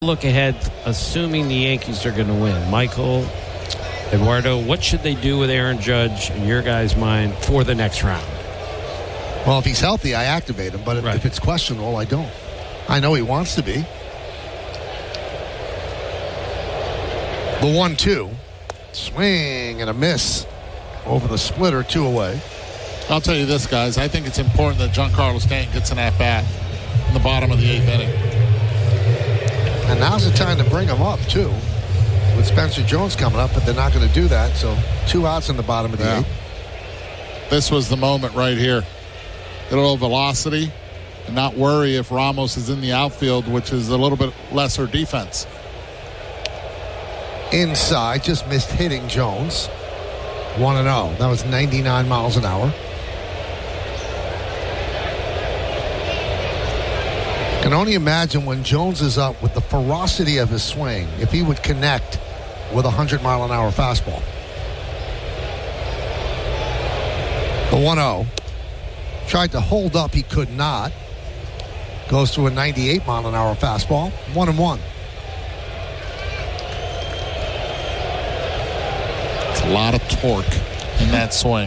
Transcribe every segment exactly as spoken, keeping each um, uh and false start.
Look ahead, assuming the Yankees are going to win. Michael, Eduardo, what should they do with Aaron Judge, in your guys' mind, for the next round? Well, if he's healthy, I activate him. But if, right. if it's questionable, I don't. I know he wants to be. The one two. Swing and a miss over the splitter, two away. I'll tell you this, guys. I think it's important that Giancarlo Stanton gets an at-bat in the bottom of the eighth inning. And now's the time to bring him up, too, with Spencer Jones coming up, but they're not going to do that. So two outs in the bottom of the yeah. eighth. This was the moment right here. Get a little velocity and not worry if Ramos is in the outfield, which is a little bit lesser defense. Inside, just missed hitting Jones. one and oh. That was ninety-nine miles an hour. Can only imagine when Jones is up with the ferocity of his swing, if he would connect with a one hundred mile an hour fastball. The one oh. Tried to hold up, he could not. Goes to a ninety-eight mile an hour fastball. One and one. It's a lot of torque in that swing.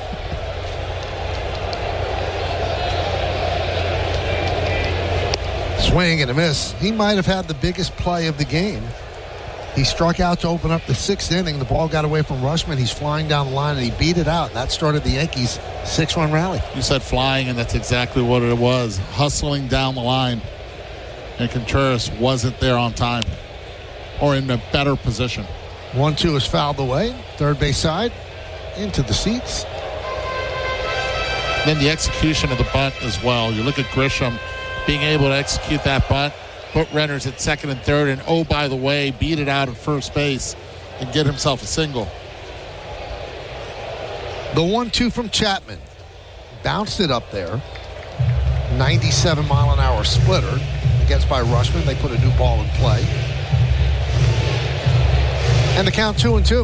Swing and a miss. He might have had the biggest play of the game. He struck out to open up the sixth inning. The ball got away from Rushman. He's flying down the line, and he beat it out. That started the Yankees' six-run rally. You said flying, and that's exactly what it was. Hustling down the line. And Contreras wasn't there on time or in a better position. one two is fouled away. Third base side. Into the seats. Then the execution of the bunt as well. You look at Grisham being able to execute that bunt, put runners at second and third, and oh, by the way, beat it out at first base and get himself a single. The one two from Chapman. Bounced it up there. ninety-seven mile an hour splitter. Gets by Rushman. They put a new ball in play. And the count two and two.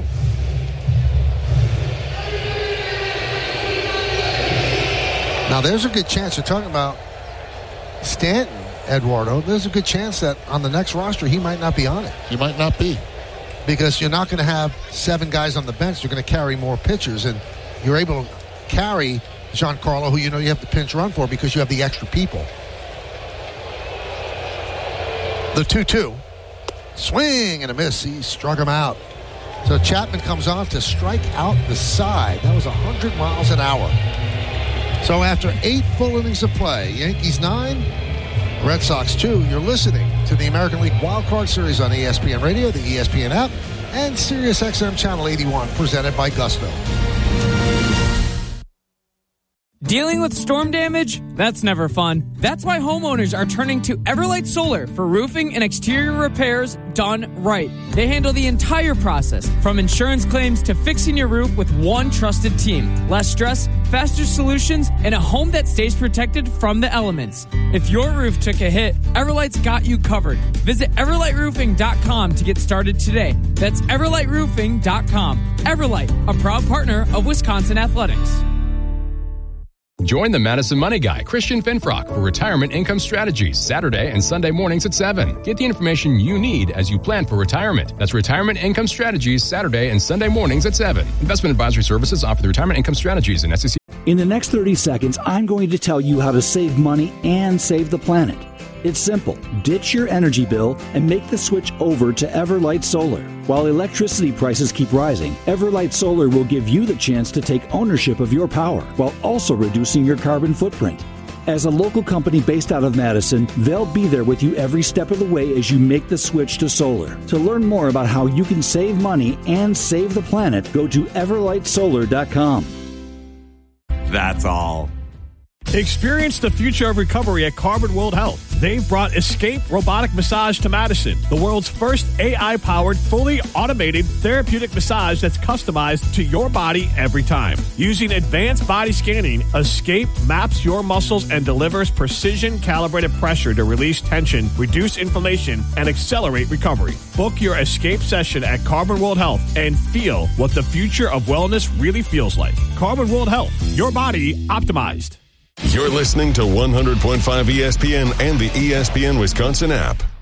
Now there's a good chance. You're talking about Stanton, Eduardo. There's a good chance that on the next roster he might not be on it. He might not be. Because you're not going to have seven guys on the bench. You're going to carry more pitchers. And you're able to carry Giancarlo, who you know you have to pinch run for because you have the extra people. The two two. Swing and a miss. He struck him out. So Chapman comes on to strike out the side. That was one hundred miles an hour. So after eight full innings of play, Yankees nine, Red Sox two. You're listening to the American League Wild Card Series on E S P N Radio, the E S P N app, and Sirius X M Channel eighty-one, presented by Gusto. Dealing with storm damage? That's never fun. That's why homeowners are turning to Everlight Solar for roofing and exterior repairs done right. They handle the entire process, from insurance claims to fixing your roof with one trusted team. Less stress, faster solutions, and a home that stays protected from the elements. If your roof took a hit, Everlight's got you covered. Visit everlight roofing dot com to get started today. That's everlight roofing dot com. Everlight, a proud partner of Wisconsin Athletics. Join the Madison Money Guy, Christian Finfrock, for Retirement Income Strategies, Saturday and Sunday mornings at seven. Get the information you need as you plan for retirement. That's Retirement Income Strategies, Saturday and Sunday mornings at seven. Investment advisory services offer the Retirement Income Strategies and S E C. In the next thirty seconds, I'm going to tell you how to save money and save the planet. It's simple. Ditch your energy bill and make the switch over to Everlight Solar. While electricity prices keep rising, Everlight Solar will give you the chance to take ownership of your power while also reducing your carbon footprint. As a local company based out of Madison, they'll be there with you every step of the way as you make the switch to solar. To learn more about how you can save money and save the planet, go to everlight solar dot com. That's all. Experience the future of recovery at Carbon World Health. They've brought Escape Robotic Massage to Madison, the world's first A I-powered, fully automated therapeutic massage that's customized to your body every time. Using advanced body scanning, Escape maps your muscles and delivers precision-calibrated pressure to release tension, reduce inflammation, and accelerate recovery. Book your Escape session at Carbon World Health and feel what the future of wellness really feels like. Carbon World Health, your body optimized. You're listening to one hundred point five E S P N and the E S P N Wisconsin app.